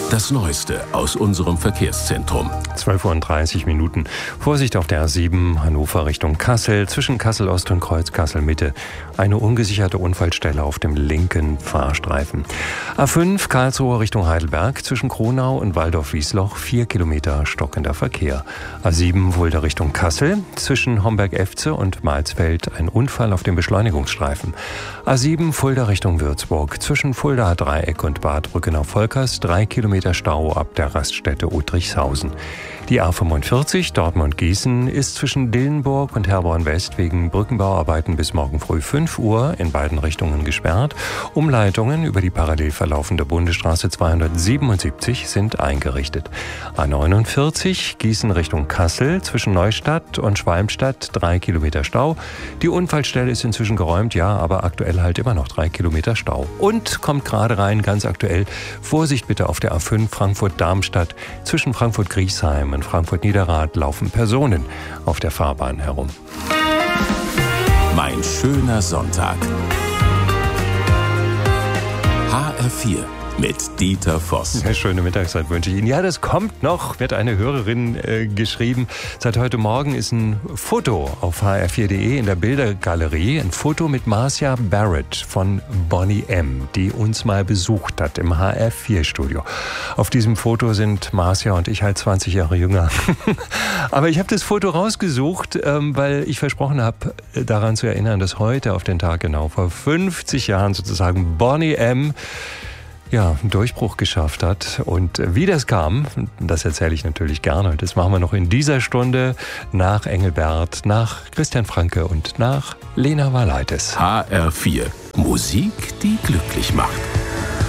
Das Neueste aus unserem Verkehrszentrum. 12:30 Uhr. Vorsicht auf der A7 Hannover Richtung Kassel. Zwischen Kassel Ost und Kreuz Kassel Mitte eine ungesicherte Unfallstelle auf dem linken Fahrstreifen. A5 Karlsruhe Richtung Heidelberg. Zwischen Kronau und Waldorf-Wiesloch 4 Kilometer stockender Verkehr. A7 Fulda Richtung Kassel. Zwischen Homberg-Efze und Malsfeld ein Unfall auf dem Beschleunigungsstreifen. A7 Fulda Richtung Würzburg. Zwischen Fuldaer Dreieck und Bad Brückenau-Volkers 3 Kilometer Stau ab der Raststätte Udrichshausen. Die A45 Dortmund-Gießen ist zwischen Dillenburg und Herborn-West wegen Brückenbauarbeiten bis morgen früh 5 Uhr in beiden Richtungen gesperrt. Umleitungen über die parallel verlaufende Bundesstraße 277 sind eingerichtet. A49 Gießen Richtung Kassel zwischen Neustadt und Schwalmstadt 3 Kilometer Stau. Die Unfallstelle ist inzwischen geräumt, ja, aber aktuell halt immer noch 3 Kilometer Stau. Und kommt gerade rein, ganz aktuell, Vorsicht bitte auf der A5 Frankfurt-Darmstadt. Zwischen Frankfurt-Griesheim und Frankfurt-Niederrad laufen Personen auf der Fahrbahn herum. Mein schöner Sonntag. HR4 mit Dieter Voss. Eine schöne Mittagszeit wünsche ich Ihnen. Ja, das kommt noch, wird eine Hörerin geschrieben. Seit heute Morgen ist ein Foto auf hr4.de in der Bildergalerie. Ein Foto mit Marcia Barrett von Boney M., die uns mal besucht hat im HR4-Studio. Auf diesem Foto sind Marcia und ich halt 20 Jahre jünger. Aber ich habe das Foto rausgesucht, weil ich versprochen habe, daran zu erinnern, dass heute auf den Tag genau vor 50 Jahren sozusagen Boney M. einen Durchbruch geschafft hat. Und wie das kam, das erzähle ich natürlich gerne. Das machen wir noch in dieser Stunde nach Engelbert, nach Christian Franke und nach Lena Valaitis. HR4. Musik, die glücklich macht.